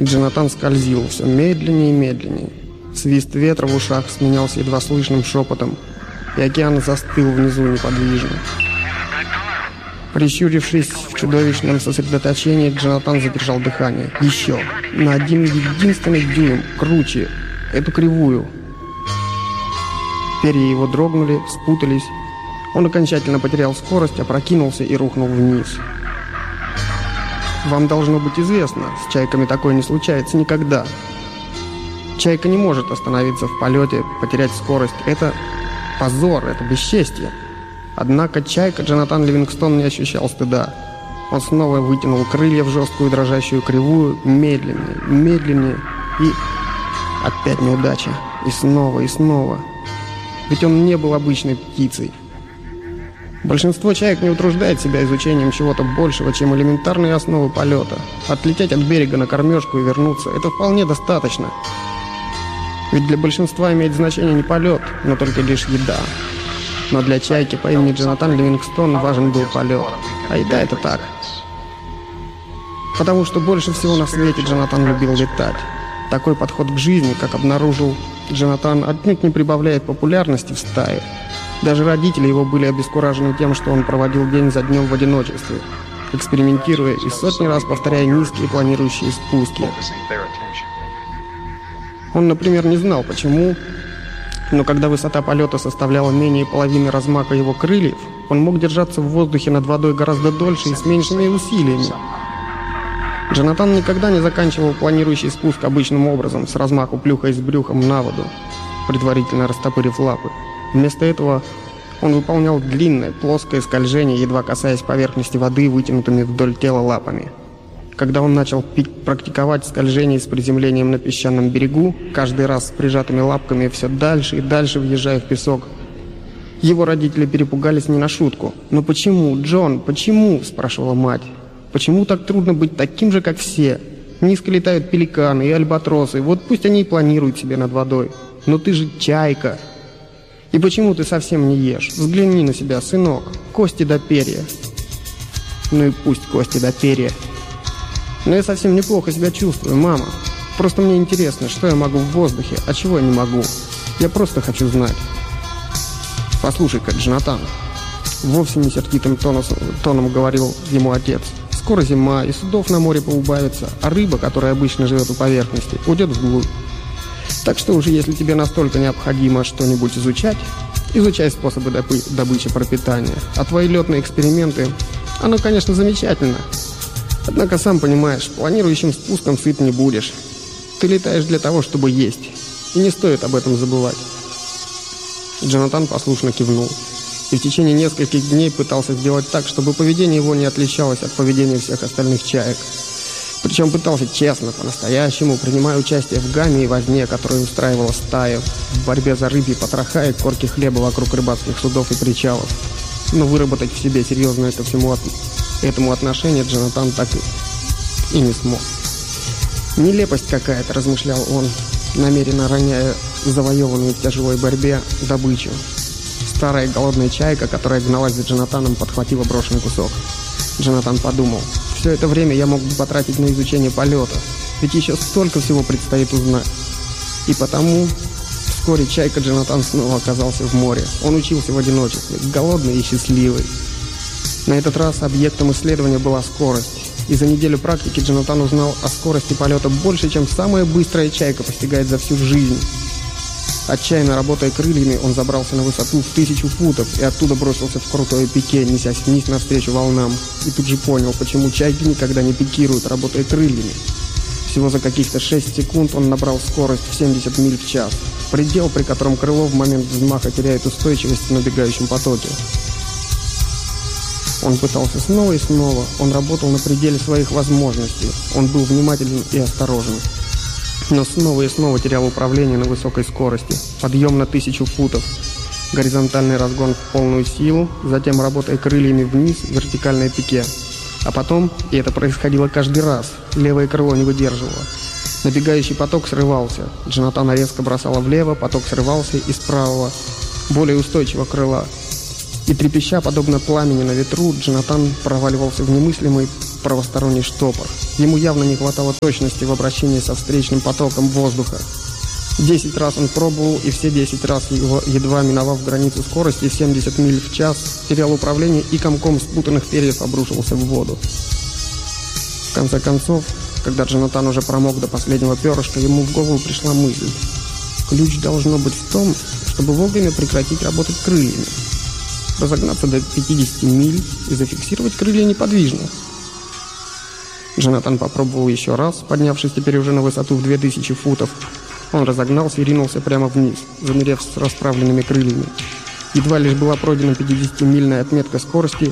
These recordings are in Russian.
и Джонатан скользил все медленнее и медленнее. Свист ветра в ушах сменялся едва слышным шепотом, и океан застыл внизу неподвижно. Прищурившись в чудовищном сосредоточении, Джонатан задержал дыхание. Еще. На один единственный дюйм. Круче. Эту кривую. Перья его дрогнули, спутались. Он окончательно потерял скорость, опрокинулся и рухнул вниз. Вам должно быть известно, с чайками такое не случается никогда. Чайка не может остановиться в полете, потерять скорость. Это позор, это бесчестье. Однако чайка Джонатан Ливингстон не ощущал стыда. Он снова вытянул крылья в жесткую дрожащую кривую, медленнее, медленнее, и опять неудача. И снова, и снова. Ведь он не был обычной птицей. Большинство чаек не утруждает себя изучением чего-то большего, чем элементарные основы полета. Отлететь от берега на кормежку и вернуться – это вполне достаточно. Ведь для большинства имеет значение не полет, но только лишь еда. Но для чайки по имени Джонатан Ливингстон важен был полет. А еда – это так. Потому что больше всего на свете Джонатан любил летать. Такой подход к жизни, как обнаружил Джонатан, отнюдь не прибавляет популярности в стае. Даже родители его были обескуражены тем, что он проводил день за днем в одиночестве, экспериментируя и сотни раз повторяя низкие планирующие спуски. Он, например, не знал почему, но когда высота полета составляла менее половины размаха его крыльев, он мог держаться в воздухе над водой гораздо дольше и с меньшими усилиями. Джонатан никогда не заканчивал планирующий спуск обычным образом, с размаху плюхаясь брюхом на воду, предварительно растопырив лапы. Вместо этого он выполнял длинное, плоское скольжение, едва касаясь поверхности воды вытянутыми вдоль тела лапами. Когда он начал практиковать скольжение с приземлением на песчаном берегу, каждый раз с прижатыми лапками все дальше и дальше въезжая в песок, его родители перепугались не на шутку. «Но почему, Джон, почему?» – спрашивала мать. «Почему так трудно быть таким же, как все? Низко летают пеликаны и альбатросы, вот пусть они и планируют себе над водой. Но ты же чайка. И почему ты совсем не ешь? Взгляни на себя, сынок, кости до перья». «Ну и пусть кости до перья. Но я совсем неплохо себя чувствую, мама. Просто мне интересно, что я могу в воздухе, а чего я не могу. Я просто хочу знать». «Послушай-ка, Джонатан», — вовсе не сердитым тоном говорил ему отец, «скоро зима, и судов на море поубавится, а рыба, которая обычно живет у поверхности, уйдет вглубь. Так что уже если тебе настолько необходимо что-нибудь изучать, изучай способы добычи пропитания. А твои летные эксперименты, оно, конечно, замечательно. Однако, сам понимаешь, планирующим спуском сыт не будешь. Ты летаешь для того, чтобы есть, и не стоит об этом забывать». Джонатан послушно кивнул и в течение нескольких дней пытался сделать так, чтобы поведение его не отличалось от поведения всех остальных чаек. Причем пытался честно, по-настоящему, принимая участие в гамме и возне, которую устраивала стая, в борьбе за рыбьи потроха и корки хлеба вокруг рыбацких судов и причалов. Но выработать в себе серьезное ко всему этому отношение Джонатан так и не смог. «Нелепость какая-то», — размышлял он, намеренно роняя завоеванную в тяжелой борьбе добычу. Старая голодная чайка, которая гналась за Джонатаном, подхватила брошенный кусок. Джонатан подумал: все это время я мог бы потратить на изучение полета, ведь еще столько всего предстоит узнать. И потому вскоре чайка Джонатан снова оказался в море. Он учился в одиночестве, голодный и счастливый. На этот раз объектом исследования была скорость. И за неделю практики Джонатан узнал о скорости полета больше, чем самая быстрая чайка постигает за всю жизнь. Отчаянно работая крыльями, он забрался на высоту в 1000 футов и оттуда бросился в крутое пике, несясь вниз навстречу волнам. И тут же понял, почему чайки никогда не пикируют, работая крыльями. Всего за каких-то 6 секунд он набрал скорость в 70 миль в час. Предел, при котором крыло в момент взмаха теряет устойчивость в набегающем потоке. Он пытался снова и снова. Он работал на пределе своих возможностей. Он был внимателен и осторожен. Но снова и снова терял управление на высокой скорости. Подъем на 1000 футов. Горизонтальный разгон в полную силу. Затем, работая крыльями вниз, вертикальное пике. А потом, и это происходило каждый раз, левое крыло не выдерживало. Набегающий поток срывался. Джонатана резко бросало влево, поток срывался из правого, более устойчивого крыла. И трепеща, подобно пламени на ветру, Джонатан проваливался в немыслимый правосторонний штопор. Ему явно не хватало точности в обращении со встречным потоком воздуха. 10 раз он пробовал, и все 10 раз его, едва миновав границу скорости 70 миль в час, терял управление и комком спутанных перьев обрушился в воду. В конце концов, когда Джонатан уже промок до последнего перышка, ему в голову пришла мысль. Ключ должно быть в том, чтобы вовремя прекратить работать крыльями, разогнаться до 50 миль и зафиксировать крылья неподвижно. Джонатан попробовал еще раз, поднявшись теперь уже на высоту в 2000 футов. Он разогнался и ринулся прямо вниз, замерев с расправленными крыльями. Едва лишь была пройдена 50-мильная отметка скорости,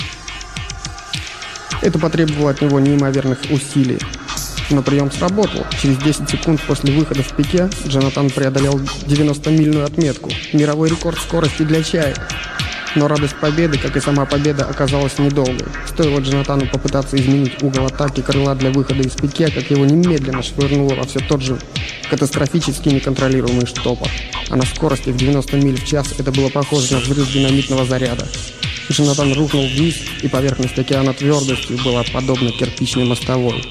это потребовало от него неимоверных усилий. Но прием сработал. Через 10 секунд после выхода в пике Джонатан преодолел 90-мильную отметку. Мировой рекорд скорости для чаек. Но радость победы, как и сама победа, оказалась недолгой. Стоило Джонатану попытаться изменить угол атаки крыла для выхода из пике, как его немедленно швырнуло во все тот же катастрофически неконтролируемый штопор. А на скорости в 90 миль в час это было похоже на взрыв динамитного заряда. Джонатан рухнул вниз, и поверхность океана твердостью была подобна кирпичной мостовой.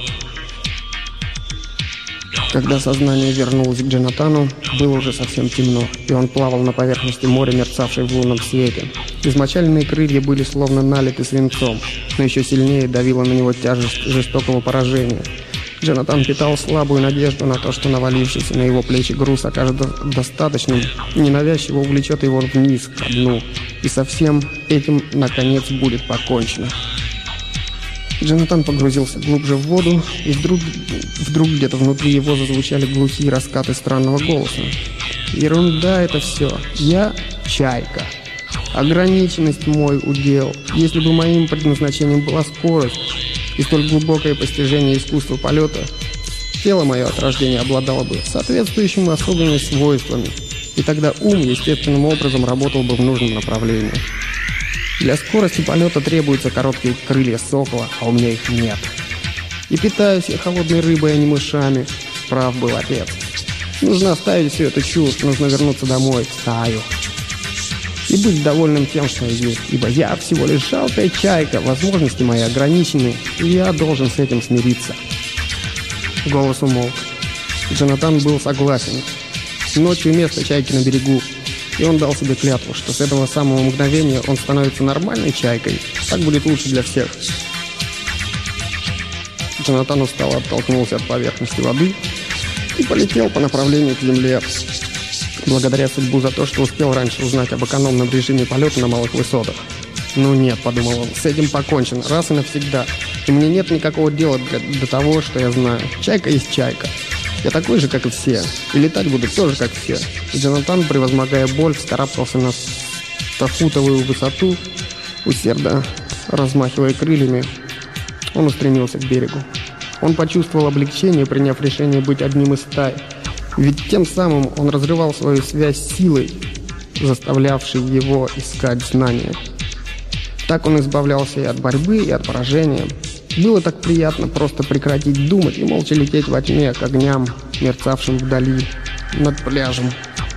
Когда сознание вернулось к Джонатану, было уже совсем темно, и он плавал на поверхности моря, мерцавшей в лунном свете. Измочаленные крылья были словно налиты свинцом, но еще сильнее давила на него тяжесть жестокого поражения. Джонатан питал слабую надежду на то, что навалившийся на его плечи груз окажется достаточным, ненавязчиво увлечет его вниз, ко дну, и со всем этим, наконец, будет покончено. Джонатан погрузился глубже в воду, и вдруг где-то внутри его зазвучали глухие раскаты странного голоса. «Ерунда это все. Я чайка. Ограниченность мой удел. Если бы моим предназначением была скорость и столь глубокое постижение искусства полета, тело мое от рождения обладало бы соответствующими особыми свойствами, и тогда ум естественным образом работал бы в нужном направлении. Для скорости полета требуются короткие крылья сокола, а у меня их нет. И питаюсь я холодной рыбой, а не мышами. Прав был отец. Нужно оставить всю эту чушь, нужно вернуться домой, в стаю. И быть довольным тем, что я есть, ибо я всего лишь жалкая чайка, возможности мои ограничены, и я должен с этим смириться». Голос умолк. Джонатан был согласен. Ночью место чайки на берегу. И он дал себе клятву, что с этого самого мгновения он становится нормальной чайкой. Так будет лучше для всех. Джонатан устало оттолкнулся от поверхности воды и полетел по направлению к земле. Благодаря судьбу за то, что успел раньше узнать об экономном режиме полета на малых высотах. «Ну нет», — подумал он, — «с этим покончено, раз и навсегда. И мне нет никакого дела до того, что я знаю. Чайка есть чайка. Я такой же, как и все, и летать буду тоже, как все». И Джонатан, превозмогая боль, вскарабкался на 100-футовую высоту, усердно размахивая крыльями. Он устремился к берегу. Он почувствовал облегчение, приняв решение быть одним из стаи. Ведь тем самым он разрывал свою связь с силой, заставлявшей его искать знания. Так он избавлялся и от борьбы, и от поражения. Было так приятно просто прекратить думать и молча лететь во тьме к огням, мерцавшим вдали, над пляжем.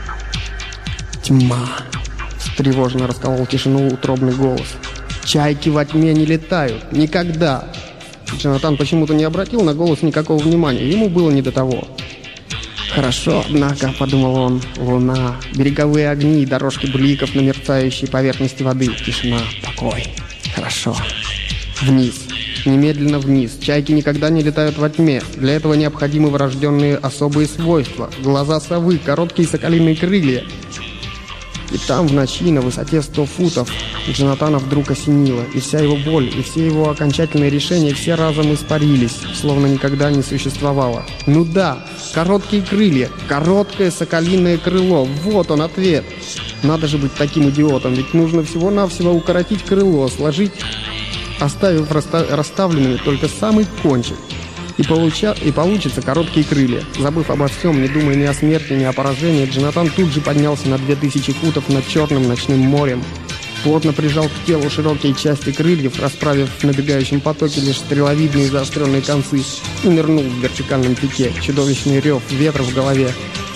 «Тьма!» — встревоженно расколол тишину утробный голос. «Чайки во тьме не летают! Никогда!» Джонатан почему-то не обратил на голос никакого внимания, ему было не до того. «Хорошо, однако», — подумал он, — «луна, береговые огни, дорожки бликов на мерцающей поверхности воды, тишина, покой. Хорошо. Вниз. Немедленно вниз. Чайки никогда не летают во тьме. Для этого необходимы врожденные особые свойства. Глаза совы, короткие соколиные крылья». И там, в ночи, на высоте 100 футов, Джонатана вдруг осенило, и вся его боль, и все его окончательные решения все разом испарились, словно никогда не существовало. Ну да, короткие крылья, короткое соколиное крыло, вот он ответ. Надо же быть таким идиотом, ведь нужно всего-навсего укоротить крыло, сложить, оставив расставленными только самый кончик. И получится короткие крылья. Забыв обо всем, не думая ни о смерти, ни о поражении, Джонатан тут же поднялся на 2000 футов над черным ночным морем. Плотно прижал к телу широкие части крыльев, расправив в набегающем потоке лишь стреловидные заостренные концы, и нырнул в вертикальном пике. Чудовищный рев ветра в голове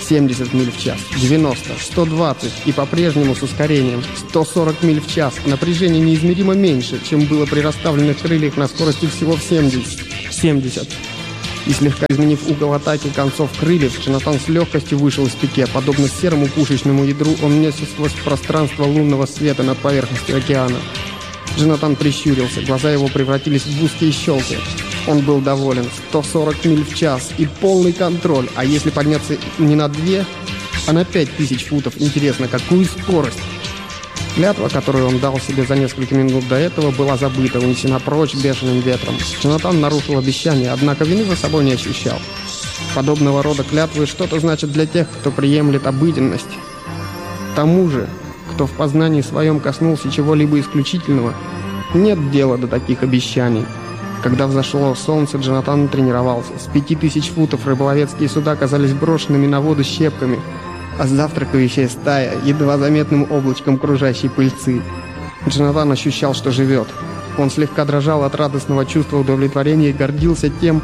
70 миль в час, 90, 120 и по-прежнему с ускорением 140 миль в час. Напряжение неизмеримо меньше, чем было при расставленных крыльях на скорости всего в 70. И слегка изменив угол атаки концов крыльев, Джонатан с легкостью вышел из пике. Подобно серому пушечному ядру, он несся сквозь пространство лунного света над поверхностью океана. Джонатан прищурился, глаза его превратились в узкие щелки. Он был доволен. 140 миль в час и полный контроль. А если подняться не на 2, а на 5000 футов? Интересно, какую скорость? Клятва, которую он дал себе за несколько минут до этого, была забыта, унесена прочь бешеным ветром. Джонатан нарушил обещание, однако вины за собой не ощущал. Подобного рода клятвы что-то значат для тех, кто приемлет обыденность. Тому же, кто в познании своем коснулся чего-либо исключительного, нет дела до таких обещаний. Когда взошло солнце, Джонатан тренировался. С 5000 футов рыболовецкие суда казались брошенными на воду щепками, а завтракающая стая — едва заметным облачком кружащей пыльцы. Джонатан ощущал, что живет. Он слегка дрожал от радостного чувства удовлетворения и гордился тем,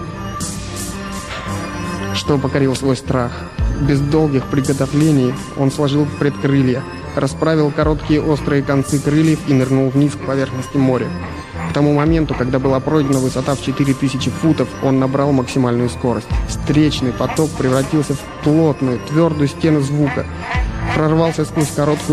что покорил свой страх. Без долгих приготовлений он сложил предкрылья, расправил короткие острые концы крыльев и нырнул вниз к поверхности моря. К тому моменту, когда была пройдена высота в 4000 футов, он набрал максимальную скорость. Встречный поток превратился в плотную, твердую стену звука, прорвался сквозь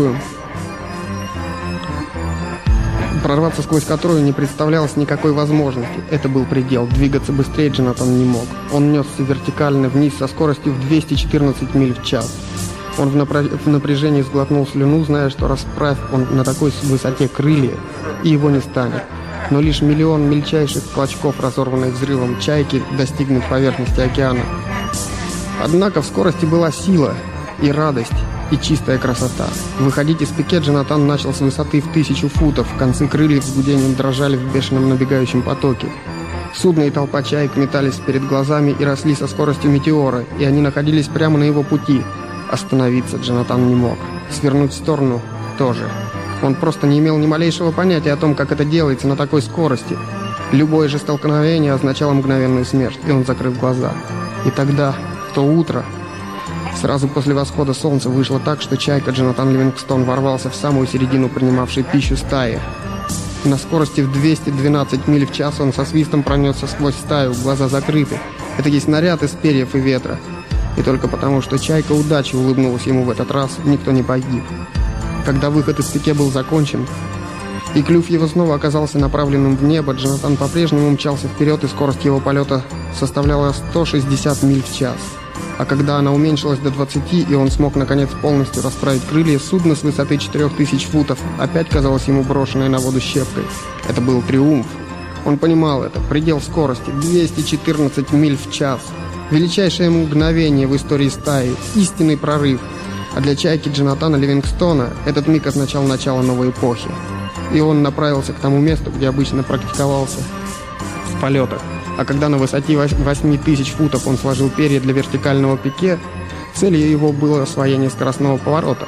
которую не представлялось никакой возможности. Это был предел. Двигаться быстрее Джонатан не мог. Он несся вертикально вниз со скоростью в 214 миль в час. Он в напряжении сглотнул слюну, зная, что расправь он на такой высоте крылья, и его не станет. Но лишь миллион мельчайших клочков, разорванных взрывом чайки, достигнут поверхности океана. Однако в скорости была сила и радость, и чистая красота. Выходить из пике Джонатан начал с высоты в 1000 футов. Концы крыльев с гудением дрожали в бешеном набегающем потоке. Судно и толпа чаек метались перед глазами и росли со скоростью метеора, и они находились прямо на его пути. Остановиться Джонатан не мог. Свернуть в сторону тоже. Он просто не имел ни малейшего понятия о том, как это делается на такой скорости. Любое же столкновение означало мгновенную смерть, и он закрыл глаза. И тогда, в то утро, сразу после восхода солнца, вышло так, что чайка Джонатан Ливингстон ворвался в самую середину принимавшей пищу стаи. На скорости в 212 миль в час он со свистом пронесся сквозь стаю, глаза закрыты. Это есть снаряд из перьев и ветра. И только потому, что чайка удачи улыбнулась ему в этот раз, никто не погиб. Когда выход из пике был закончен, и клюв его снова оказался направленным в небо, Джонатан по-прежнему мчался вперед, и скорость его полета составляла 160 миль в час. А когда она уменьшилась до 20, и он смог наконец полностью расправить крылья, судно с высоты 4000 футов опять казалось ему брошенной на воду щепкой. Это был триумф. Он понимал это. Предел скорости — 214 миль в час. Величайшее мгновение в истории стаи. Истинный прорыв. А для чайки Джонатана Ливингстона этот миг означал начало новой эпохи. И он направился к тому месту, где обычно практиковался в полетах. А когда на высоте 8000 футов он сложил перья для вертикального пике, целью его было освоение скоростного поворота.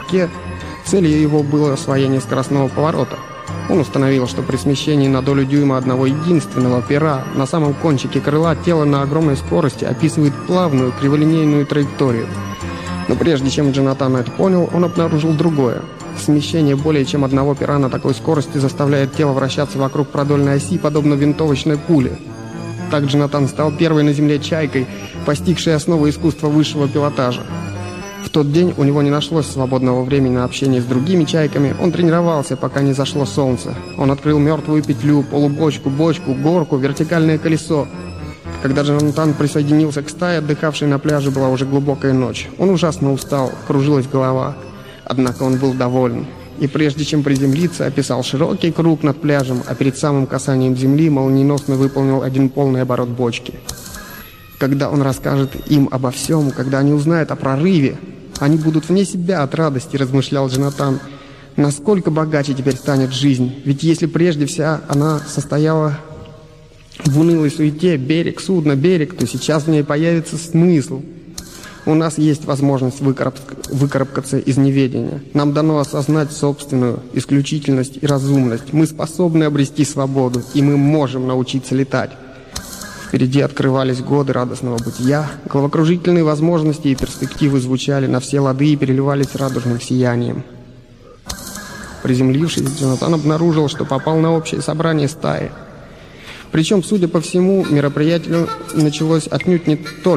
Он установил, что при смещении на долю дюйма одного единственного пера на самом кончике крыла тело на огромной скорости описывает плавную криволинейную траекторию. Но прежде чем Джонатан это понял, он обнаружил другое. Смещение более чем одного пера на такой скорости заставляет тело вращаться вокруг продольной оси, подобно винтовочной пуле. Так Джонатан стал первой на Земле чайкой, постигшей основы искусства высшего пилотажа. В тот день у него не нашлось свободного времени на общение с другими чайками. Он тренировался, пока не зашло солнце. Он открыл мертвую петлю, полубочку, бочку, горку, вертикальное колесо. Когда Джонатан присоединился к стае, отдыхавшей на пляже, была уже глубокая ночь. Он ужасно устал, кружилась голова. Однако он был доволен. И прежде чем приземлиться, описал широкий круг над пляжем, а перед самым касанием земли молниеносно выполнил один полный оборот бочки. Когда он расскажет им обо всем, когда они узнают о прорыве, они будут вне себя от радости, размышлял Джонатан. Насколько богаче теперь станет жизнь? Ведь если прежде вся она состояла в унылой суете, берег, судно, берег, то сейчас в ней появится смысл. У нас есть возможность выкарабкаться из неведения. Нам дано осознать собственную исключительность и разумность. Мы способны обрести свободу, и мы можем научиться летать. Впереди открывались годы радостного бытия, головокружительные возможности и перспективы звучали на все лады и переливались радужным сиянием. Приземлившись, Джонатан обнаружил, что попал на общее собрание стаи. Причем, судя по всему, мероприятие началось отнюдь не только